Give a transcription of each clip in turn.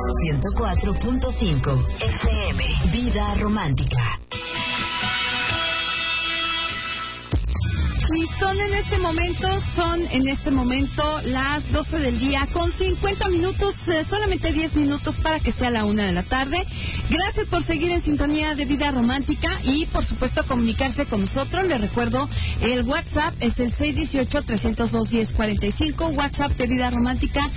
104.5 FM. Vida Romántica. Y son en este momento las 12 del día con 50 minutos, solamente 10 minutos para que sea la 1 de la tarde. Gracias por seguir en sintonía de Vida Romántica y por supuesto comunicarse con nosotros. Les recuerdo, el WhatsApp es el 618-302-1045, WhatsApp de Vida Romántica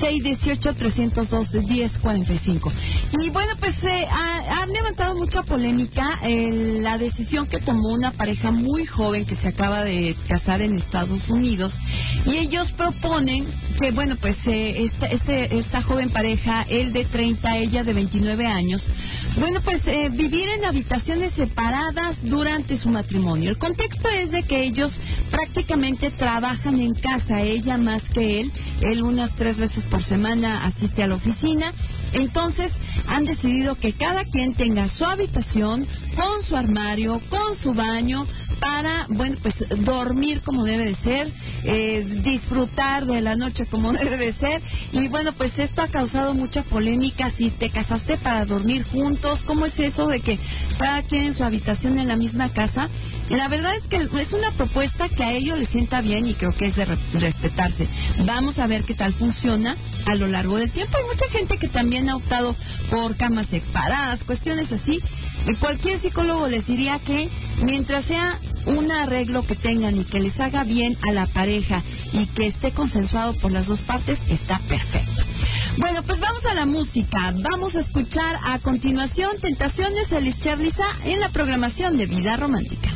618-302-1045. Y bueno, pues ha levantado mucha polémica la decisión que tomó una pareja muy joven que se acaba de casar en Estados Unidos, y ellos proponen que, bueno, pues esta joven pareja, él de 30, ella de 29 años, bueno, pues vivir en habitaciones separadas durante su matrimonio. El contexto es de que ellos prácticamente trabajan en casa, ella más que él unas 3 veces por semana asiste a la oficina. Entonces han decidido que cada quien tenga su habitación con su armario, con su baño, para, bueno, pues dormir como debe de ser, disfrutar de la noche como debe de ser. Y bueno, pues esto ha causado mucha polémica. Si te casaste para dormir juntos, ¿cómo es eso de que cada quien en su habitación en la misma casa? La verdad es que es una propuesta que a ellos les sienta bien y creo que es de respetarse. Vamos a ver qué tal funciona a lo largo del tiempo. Hay mucha gente que también ha optado por camas separadas, cuestiones así. Y cualquier psicólogo les diría que mientras sea un arreglo que tengan y que les haga bien a la pareja y que esté consensuado por las dos partes, está perfecto. Bueno, pues vamos a la música. Vamos a escuchar a continuación Tentaciones de Liz Charliza en la programación de Vida Romántica.